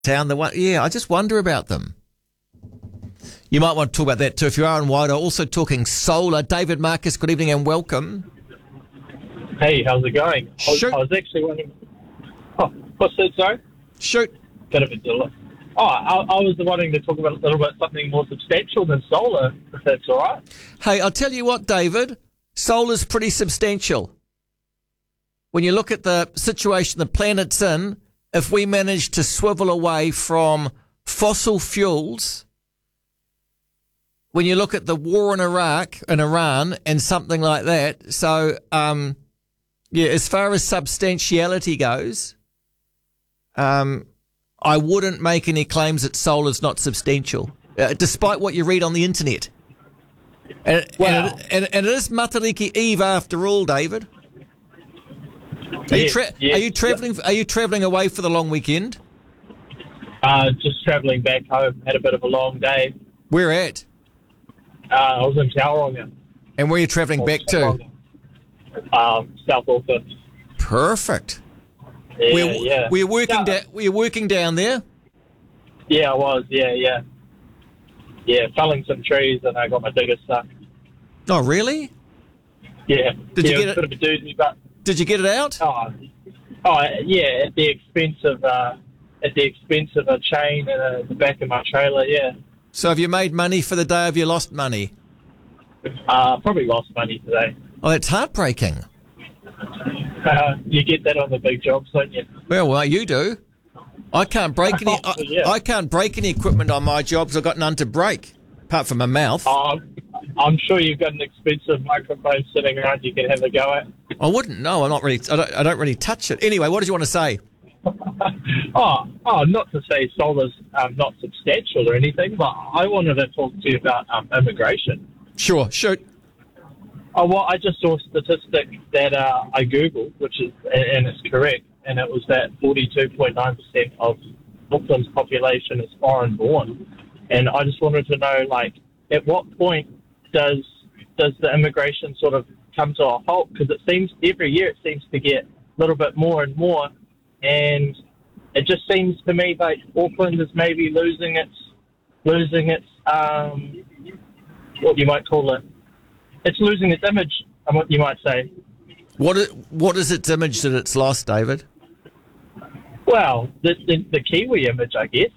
town. I just wonder about them. You might want to talk about that too if you are in Wairoa. Also talking solar. David Marcus, good evening and welcome. Hey, how's it going? I was actually wondering... Oh, what's that, sorry? Shoot. Bit of a delay. I was wanting to talk about a little bit something more substantial than solar, if that's all right. Hey, I'll tell you what, David. Solar's pretty substantial. When you look at the situation the planet's in, if we manage to swivel away from fossil fuels... When you look at the war in Iraq and Iran and something like that, so, as far as substantiality goes, I wouldn't make any claims that solar's not substantial, despite what you read on the internet. And it is Matariki Eve after all, David. Are you travelling away for the long weekend? Just travelling back home. Had a bit of a long day. Where at? I was in Tauranga. And where are you travelling back to? South Auckland. Perfect. Yeah, Were you working down there? Yeah, I was. Yeah. Felling some trees, and I got my digger stuck. Oh, really? Yeah. Did you get it? A bit of a doozy, but did you get it out? Yeah. At the expense of a chain and the back of my trailer. Yeah. So have you made money for the day? Have you lost money? Probably lost money today. Oh, that's heartbreaking. You get that on the big jobs, don't you? Well, you do. I can't break any. I can't break any equipment on my jobs. I've got none to break, apart from my mouth. I'm sure you've got an expensive microphone sitting around you can have a go at. I wouldn't. No, I'm not really. I don't really touch it. Anyway, what did you want to say? Not to say solar's not substantial or anything, but I wanted to talk to you about immigration. Sure, shoot. Well, I just saw a statistic that I Googled, and it's correct, and it was that 42.9% of Auckland's population is foreign-born. And I just wanted to know, at what point does the immigration sort of come to a halt? Because every year it seems to get a little bit more and more. And it just seems to me like Auckland is maybe losing its what you might call it. It's losing its image, what you might say. What is its image that it's lost, David? Well, the Kiwi image, I guess.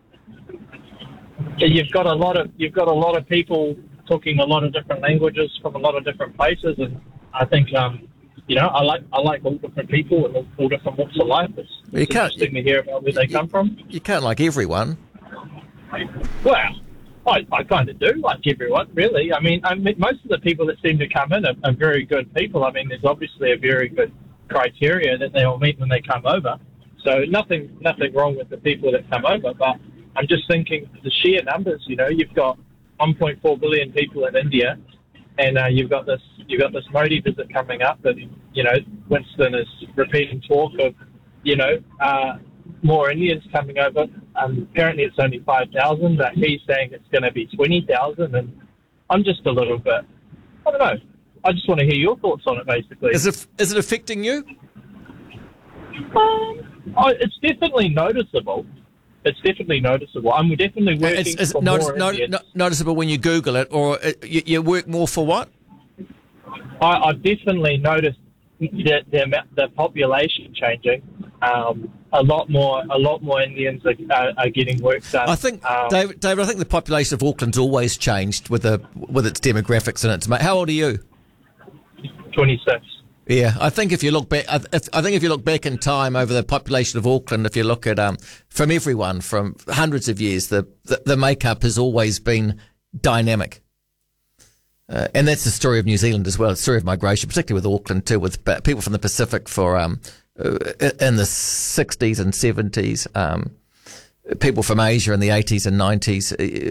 You've got a lot of people talking a lot of different languages from a lot of different places, and I think I like all different people and all different walks of life. It's interesting to hear about where they come from. You can't like everyone. Well, I kind of do like everyone, really. I mean, most of the people that seem to come in are very good people. I mean, there's obviously a very good criteria that they all meet when they come over. So nothing wrong with the people that come over, but I'm just thinking the sheer numbers. You've got 1.4 billion people in India, and you've got this Modi visit coming up, and Winston is repeating talk of more Indians coming over. Apparently it's only 5,000, but he's saying it's going to be 20,000, and I'm just a little bit, I don't know. I just want to hear your thoughts on it, basically. Is it affecting you? It's definitely noticeable. I'm definitely working for more Indians. Noticeable when you Google it, or you work more for what? I've definitely noticed the population changing. A lot more Indians are getting work done. I think, David, I think the population of Auckland's always changed with its demographics and its. How old are you? 26. Yeah, I think if you look back, in time over the population of Auckland, if you look at from everyone from hundreds of years, the makeup has always been dynamic. And that's the story of New Zealand as well. It's the story of migration, particularly with Auckland too, with people from the Pacific in the 60s and 70s, people from Asia in the 80s and 90s.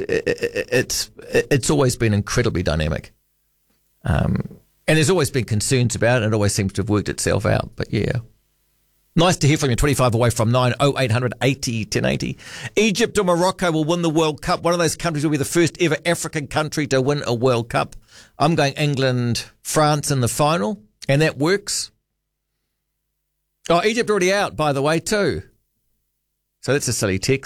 It's always been incredibly dynamic. And there's always been concerns about it. It always seems to have worked itself out. But yeah. Nice to hear from you. 25 away from 9, 0800 80 1080. Egypt or Morocco will win the World Cup. One of those countries will be the first ever African country to win a World Cup. I'm going England, France in the final, and that works. Oh, Egypt already out, by the way, too. So that's a silly text.